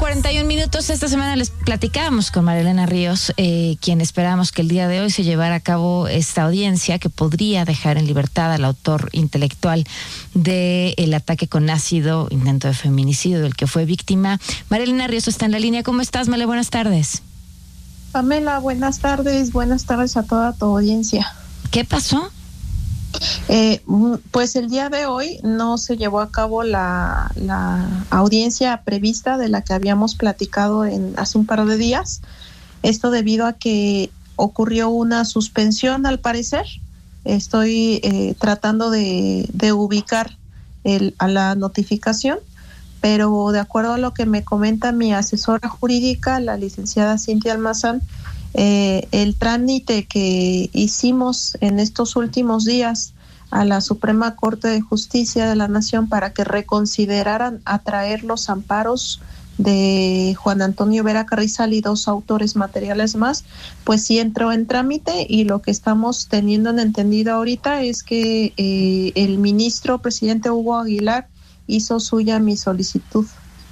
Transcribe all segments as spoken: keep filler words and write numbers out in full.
cuarenta y un minutos. Esta semana les platicábamos con María Elena Ríos, eh, quien esperamos que el día de hoy se llevara a cabo esta audiencia que podría dejar en libertad al autor intelectual del ataque con ácido, intento de feminicidio del que fue víctima. María Elena Ríos está en la línea. ¿Cómo estás, Male? Buenas tardes. Pamela, buenas tardes. Buenas tardes a toda tu audiencia. ¿Qué pasó? Eh, pues el día de hoy no se llevó a cabo la, la audiencia prevista de la que habíamos platicado en, hace un par de días. Esto debido a que ocurrió una suspensión, al parecer. Estoy eh, tratando de, de ubicar el, a la notificación, pero de acuerdo a lo que me comenta mi asesora jurídica, la licenciada Cintia Almazán, Eh, el trámite que hicimos en estos últimos días a la Suprema Corte de Justicia de la Nación para que reconsideraran atraer los amparos de Juan Antonio Vera Carrizal y dos autores materiales más, pues sí entró en trámite, y lo que estamos teniendo en entendido ahorita es que eh, el ministro presidente Hugo Aguilar hizo suya mi solicitud.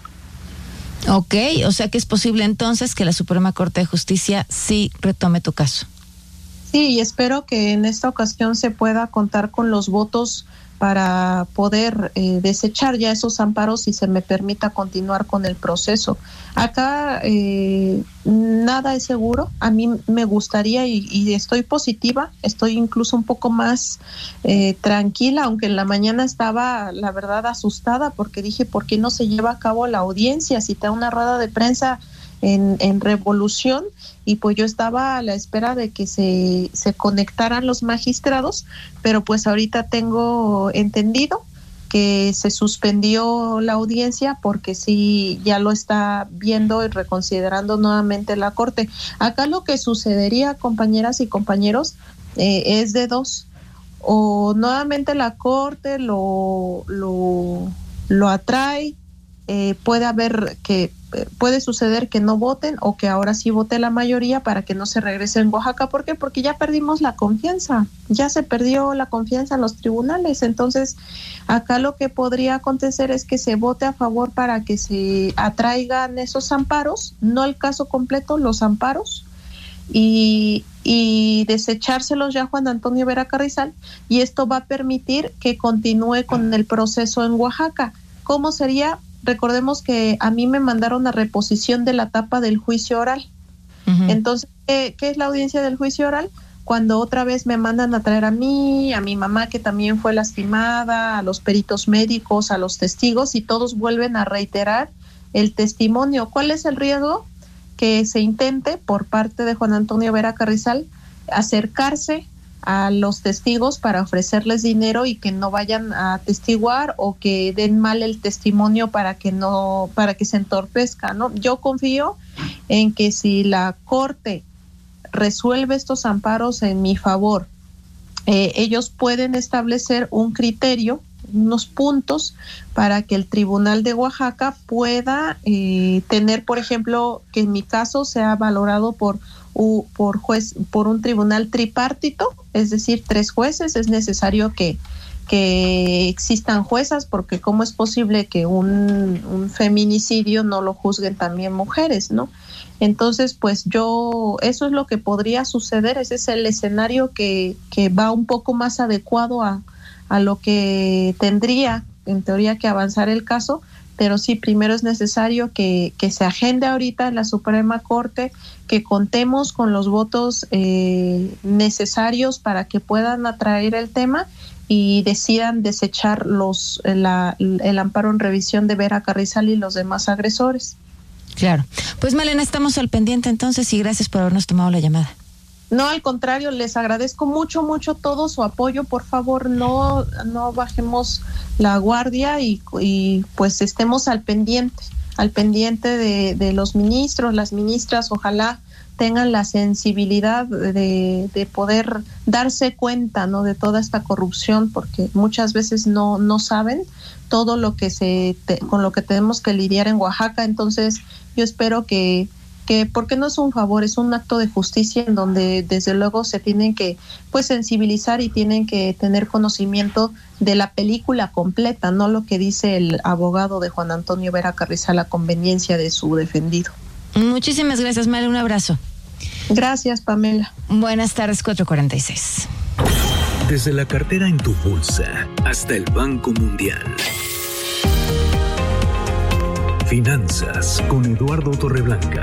Ok, o sea que es posible entonces que la Suprema Corte de Justicia sí retome tu caso. Sí, y espero que en esta ocasión se pueda contar con los votos para poder eh, desechar ya esos amparos y se me permita continuar con el proceso. Acá eh, nada es seguro. A mí me gustaría y, y estoy positiva, estoy incluso un poco más eh, tranquila, aunque en la mañana estaba, la verdad, asustada porque dije, ¿por qué no se lleva a cabo la audiencia? Si está una rueda de prensa en, en Revolución, y pues yo estaba a la espera de que se, se conectaran los magistrados, pero pues ahorita tengo entendido que se suspendió la audiencia porque sí ya lo está viendo y reconsiderando nuevamente la Corte. Acá lo que sucedería, compañeras y compañeros, eh, es de dos: o nuevamente la Corte lo, lo, lo atrae, eh, puede haber que puede suceder que no voten, o que ahora sí vote la mayoría para que no se regrese en Oaxaca. ¿Por qué? Porque ya perdimos la confianza, ya se perdió la confianza en los tribunales. Entonces, acá lo que podría acontecer es que se vote a favor para que se atraigan esos amparos, no el caso completo, los amparos, y, y desechárselos ya a Juan Antonio Vera Carrizal, y esto va a permitir que continúe con el proceso en Oaxaca. ¿Cómo sería? Recordemos que a mí me mandaron a reposición de la tapa del juicio oral. Uh-huh. Entonces, ¿qué, ¿qué es la audiencia del juicio oral? Cuando otra vez me mandan a traer a mí, a mi mamá que también fue lastimada, a los peritos médicos, a los testigos, y todos vuelven a reiterar el testimonio. ¿Cuál es el riesgo? Que se intente por parte de Juan Antonio Vera Carrizal acercarse a los testigos para ofrecerles dinero y que no vayan a atestiguar, o que den mal el testimonio para que no, para que se entorpezca, ¿no? Yo confío en que si la Corte resuelve estos amparos en mi favor, eh, ellos pueden establecer un criterio, unos puntos para que el Tribunal de Oaxaca pueda eh, tener, por ejemplo, que en mi caso sea valorado por por juez, por un tribunal tripartito, es decir, tres jueces. Es necesario que, que existan juezas, porque cómo es posible que un, un feminicidio no lo juzguen también mujeres, ¿no? Entonces, pues yo, eso es lo que podría suceder. Ese es el escenario que, que va un poco más adecuado a, a lo que tendría, en teoría, que avanzar el caso. Pero sí, primero es necesario que, que se agende ahorita en la Suprema Corte, que contemos con los votos eh, necesarios para que puedan atraer el tema y decidan desechar los la, el amparo en revisión de Vera Carrizal y los demás agresores. Claro. Pues Malena, estamos al pendiente entonces, y gracias por habernos tomado la llamada. No, al contrario, les agradezco mucho, mucho todo su apoyo. Por favor, no, no bajemos la guardia y, y pues estemos al pendiente, al pendiente de, de los ministros, las ministras. Ojalá tengan la sensibilidad de, de poder darse cuenta, ¿no?, de toda esta corrupción, porque muchas veces no, no saben todo lo que se, te, con lo que tenemos que lidiar en Oaxaca. Entonces, yo espero que que porque no es un favor, es un acto de justicia en donde desde luego se tienen que pues sensibilizar y tienen que tener conocimiento de la película completa, no lo que dice el abogado de Juan Antonio Vera Carrizal, la conveniencia de su defendido. Muchísimas gracias, Male, un abrazo. Gracias, Pamela. Buenas tardes, cuatro cuarenta y seis. Desde la cartera en tu bolsa hasta el Banco Mundial. Finanzas con Eduardo Torreblanca.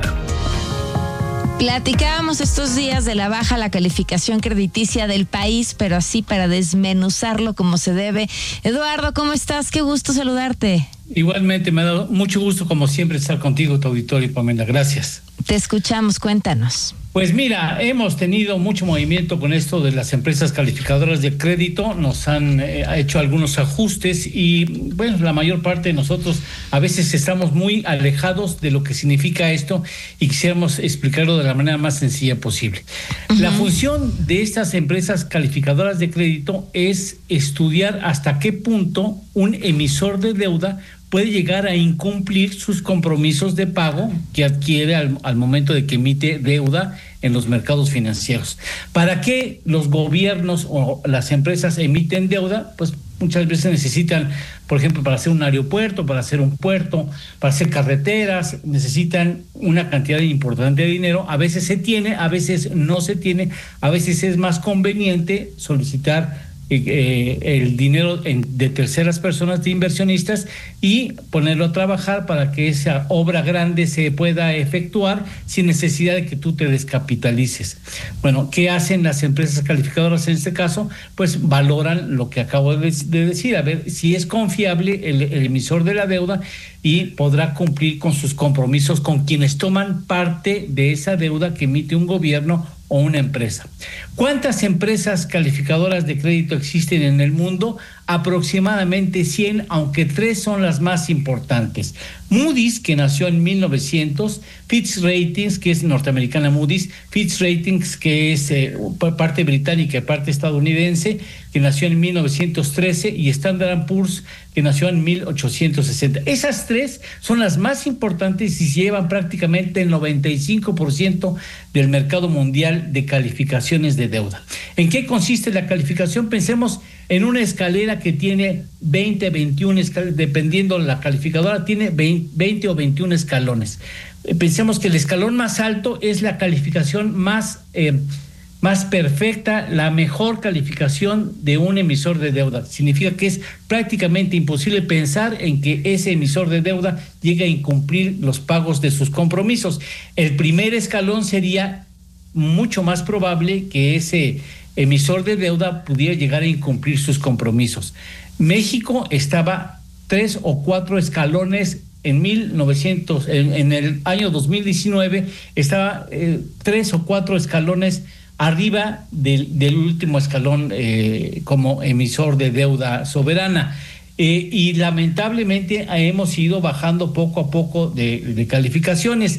Platicábamos estos días de la baja la calificación crediticia del país, pero así para desmenuzarlo como se debe. Eduardo, ¿cómo estás? Qué gusto saludarte. Igualmente, me ha dado mucho gusto, como siempre, estar contigo, tu auditorio, Pamela. Gracias. Te escuchamos, cuéntanos. Pues mira, hemos tenido mucho movimiento con esto de las empresas calificadoras de crédito, nos han eh, hecho algunos ajustes y, bueno, la mayor parte de nosotros a veces estamos muy alejados de lo que significa esto y quisiéramos explicarlo de la manera más sencilla posible. Uh-huh. La función de estas empresas calificadoras de crédito es estudiar hasta qué punto un emisor de deuda puede llegar a incumplir sus compromisos de pago que adquiere al, al momento de que emite deuda en los mercados financieros. ¿Para qué los gobiernos o las empresas emiten deuda? Pues muchas veces necesitan, por ejemplo, para hacer un aeropuerto, para hacer un puerto, para hacer carreteras, necesitan una cantidad importante de dinero. A veces se tiene, a veces no se tiene, a veces es más conveniente solicitar Eh, el dinero en, de terceras personas, de inversionistas, y ponerlo a trabajar para que esa obra grande se pueda efectuar sin necesidad de que tú te descapitalices. Bueno, ¿qué hacen las empresas calificadoras en este caso? Pues valoran lo que acabo de, de decir, a ver si es confiable el, el emisor de la deuda y podrá cumplir con sus compromisos con quienes toman parte de esa deuda que emite un gobierno o una empresa. ¿Cuántas empresas calificadoras de crédito existen en el mundo? Aproximadamente cien, aunque tres son las más importantes. Moody's, que nació en mil novecientos, Fitch Ratings, que es norteamericana Moody's, Fitch Ratings, que es eh, parte británica y parte estadounidense, que nació en mil novecientos trece, y Standard and Poor's, que nació en mil ochocientos sesenta. Esas tres son las más importantes y llevan prácticamente el noventa y cinco por ciento del mercado mundial de calificaciones de deuda. ¿En qué consiste la calificación? Pensemos en una escalera que tiene veinte, veintiún, dependiendo de la calificadora, tiene veinte o veintiún escalones. Pensemos que el escalón más alto es la calificación más, eh, más perfecta, la mejor calificación de un emisor de deuda. Significa que es prácticamente imposible pensar en que ese emisor de deuda llegue a incumplir los pagos de sus compromisos. El primer escalón sería mucho más probable que ese emisor de deuda pudiera llegar a incumplir sus compromisos. México estaba tres o cuatro escalones en mil novecientos, en, en el año dos mil diecinueve, estaba eh, tres o cuatro escalones arriba del, del último escalón eh, como emisor de deuda soberana. Eh, y lamentablemente hemos ido bajando poco a poco de, de calificaciones.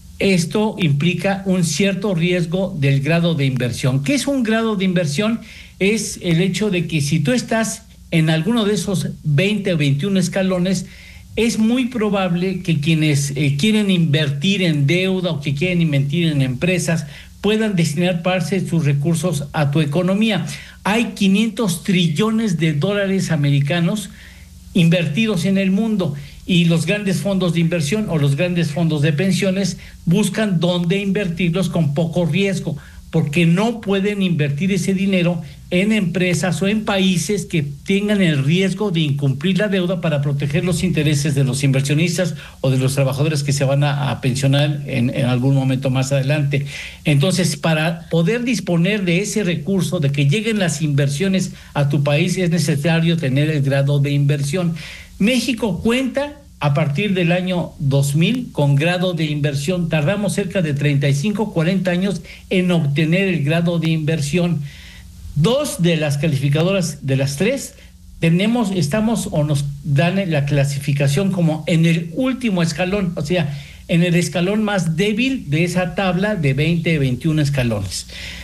Esto implica un cierto riesgo del grado de inversión. ¿Qué es un grado de inversión? Es el hecho de que si tú estás en alguno de esos veinte o veintiún escalones, es muy probable que quienes eh, quieren invertir en deuda o que quieren invertir en empresas puedan destinar parte de sus recursos a tu economía. Hay quinientos trillones de dólares americanos invertidos en el mundo, y los grandes fondos de inversión o los grandes fondos de pensiones buscan dónde invertirlos con poco riesgo, porque no pueden invertir ese dinero en empresas o en países que tengan el riesgo de incumplir la deuda para proteger los intereses de los inversionistas o de los trabajadores que se van a, a pensionar en, en algún momento más adelante. Entonces, para poder disponer de ese recurso, de que lleguen las inversiones a tu país, es necesario tener el grado de inversión. México cuenta a partir del año dos mil con grado de inversión. Tardamos cerca de treinta y cinco, cuarenta años en obtener el grado de inversión. Dos de las calificadoras, de las tres, tenemos, estamos o nos dan la clasificación como en el último escalón, o sea, en el escalón más débil de esa tabla de veinte, veintiún escalones.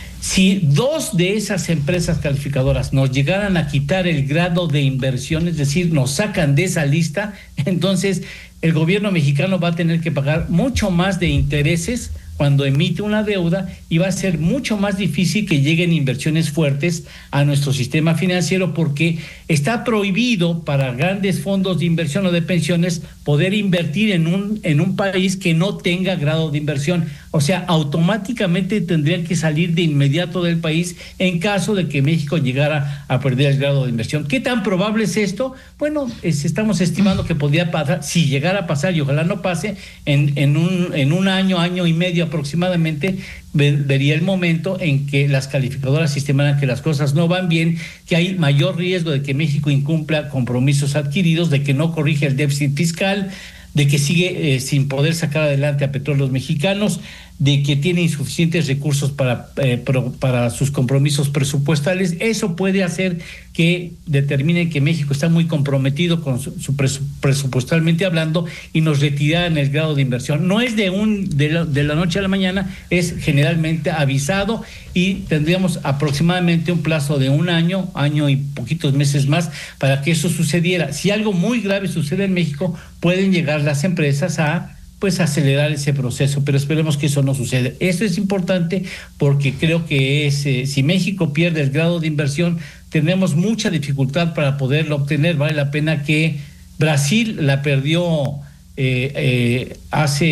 Si dos de esas empresas calificadoras nos llegaran a quitar el grado de inversión, es decir, nos sacan de esa lista, entonces el gobierno mexicano va a tener que pagar mucho más de intereses cuando emite una deuda y va a ser mucho más difícil que lleguen inversiones fuertes a nuestro sistema financiero porque está prohibido para grandes fondos de inversión o de pensiones poder invertir en un, en un país que no tenga grado de inversión. O sea, automáticamente tendrían que salir de inmediato del país en caso de que México llegara a perder el grado de inversión. ¿Qué tan probable es esto? Bueno, es, estamos estimando que podría pasar, si llegara a pasar y ojalá no pase, en, en, un, en un año, año y medio aproximadamente, vería el momento en que las calificadoras estimaran que las cosas no van bien, que hay mayor riesgo de que México incumpla compromisos adquiridos, de que no corrige el déficit fiscal, de que sigue eh, sin poder sacar adelante a Petróleos Mexicanos, de que tiene insuficientes recursos para, eh, pro, para sus compromisos presupuestales. Eso puede hacer que determinen que México está muy comprometido con su, su presu, presupuestalmente hablando y nos retiran el grado de inversión. No es de un de la, de la noche a la mañana, es generalmente avisado y tendríamos aproximadamente un plazo de un año, año y poquitos meses más para que eso sucediera. Si algo muy grave sucede en México, pueden llegar las empresas a pues acelerar ese proceso, pero esperemos que eso no suceda. Esto es importante porque creo que es, eh, si México pierde el grado de inversión, tenemos mucha dificultad para poderlo obtener. Vale la pena que Brasil la perdió eh, eh, hace,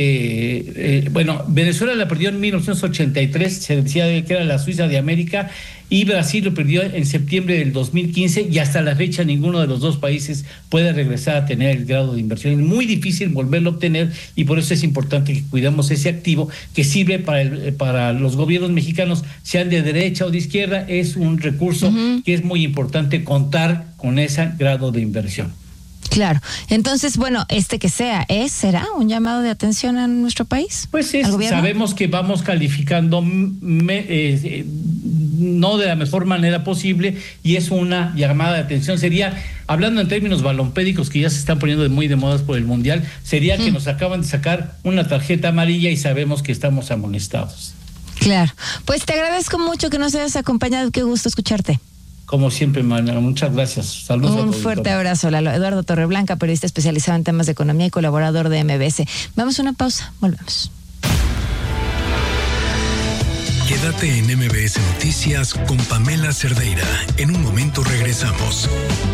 eh, bueno, Venezuela la perdió en mil novecientos ochenta y tres, se decía que era la Suiza de América, y Brasil lo perdió en septiembre del dos mil quince y hasta la fecha ninguno de los dos países puede regresar a tener el grado de inversión. Es muy difícil volverlo a obtener y por eso es importante que cuidemos ese activo que sirve para, el, para los gobiernos mexicanos, sean de derecha o de izquierda. Es un recurso uh-huh. que es muy importante contar con ese grado de inversión. Claro. Entonces, bueno, este que sea, ¿es, será un llamado de atención a nuestro país? Pues es, sabemos que vamos calificando me, eh, no de la mejor manera posible y es una llamada de atención. Sería, hablando en términos balompédicos que ya se están poniendo de muy de modas por el Mundial, sería mm. que nos acaban de sacar una tarjeta amarilla y sabemos que estamos amonestados. Claro. Pues te agradezco mucho que nos hayas acompañado. Qué gusto escucharte. Como siempre, Manuela, muchas gracias. Saludos Un a todos. fuerte abrazo, Lalo. Eduardo Torreblanca, periodista especializado en temas de economía y colaborador de M B S. Vamos a una pausa, volvemos. Quédate en M B S Noticias con Pamela Cerdeira. En un momento regresamos.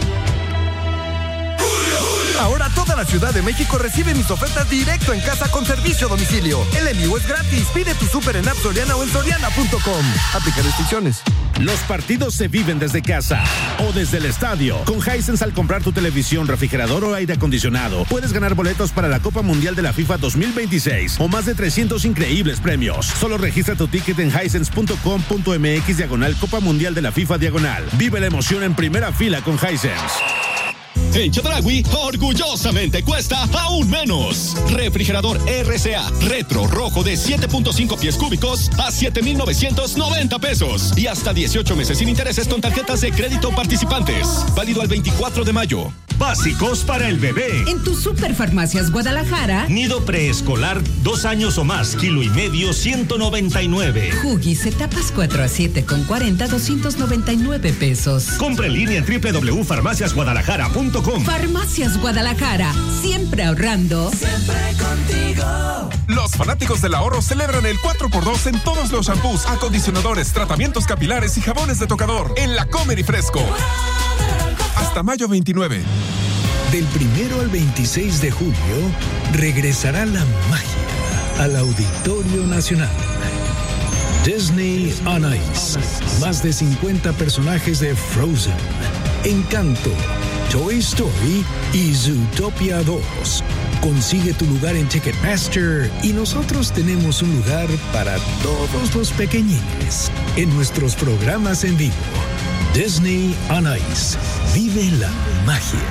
Ahora toda la Ciudad de México recibe mis ofertas directo en casa con servicio a domicilio. El envío es gratis. Pide tu súper en App Soriana o en soriana punto com. Aplica restricciones. Los partidos se viven desde casa o desde el estadio. Con Hisense, al comprar tu televisión, refrigerador o aire acondicionado, puedes ganar boletos para la Copa Mundial de la FIFA dos mil veintiséis o más de trescientos increíbles premios. Solo registra tu ticket en hisense punto com punto m x diagonal Copa Mundial de la FIFA diagonal. Vive la emoción en primera fila con Hisense. En Chedraui, orgullosamente cuesta aún menos. Refrigerador R C A Retro Rojo de siete punto cinco pies cúbicos a siete mil novecientos noventa pesos. Y hasta dieciocho meses sin intereses con tarjetas de crédito participantes. Válido al veinticuatro de mayo. Básicos para el bebé. En tu Superfarmacias Guadalajara. Nido preescolar, dos años o más, kilo y medio, ciento noventa y nueve. Huggies, etapas cuatro a siete con cuarenta, doscientos noventa y nueve pesos. Compra en línea en doble u doble u doble u punto farmacias guadalajara punto com. Farmacias Guadalajara, siempre ahorrando. Siempre contigo. Los fanáticos del ahorro celebran el cuatro por dos en todos los shampoos, acondicionadores, tratamientos capilares y jabones de tocador en La Comer y Fresco. Hasta mayo veintinueve. Del primero al veintiséis de julio, regresará la magia al Auditorio Nacional. Disney on Ice. Más de cincuenta personajes de Frozen, Encanto, Toy Story y Zootopia dos. Consigue tu lugar en Ticketmaster y nosotros tenemos un lugar para todos los pequeñines en nuestros programas en vivo. Disney on Ice. Vive la magia.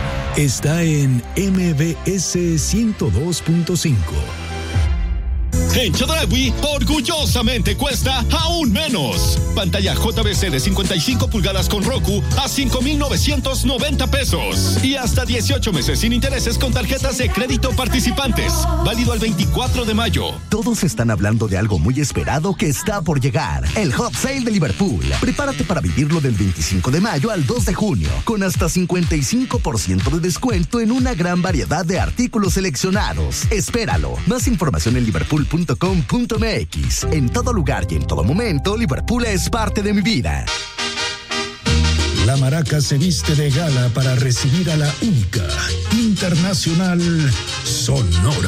Está en M B S ciento dos punto cinco. En Chedraui, orgullosamente cuesta aún menos. Pantalla J B C de cincuenta y cinco pulgadas con Roku a cinco mil novecientos noventa pesos. Y hasta dieciocho meses sin intereses con tarjetas de crédito participantes. Válido al veinticuatro de mayo. Todos están hablando de algo muy esperado que está por llegar. El Hot Sale de Liverpool. Prepárate para vivirlo del veinticinco de mayo al dos de junio. Con hasta cincuenta y cinco por ciento de descuento en una gran variedad de artículos seleccionados. Espéralo. Más información en liverpool punto com punto m x. En todo lugar y en todo momento, Liverpool es parte de mi vida. La Maraca se viste de gala para recibir a la única, internacional, Sonora.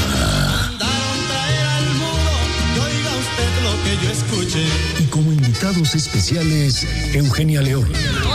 Y como invitados especiales, Eugenia León,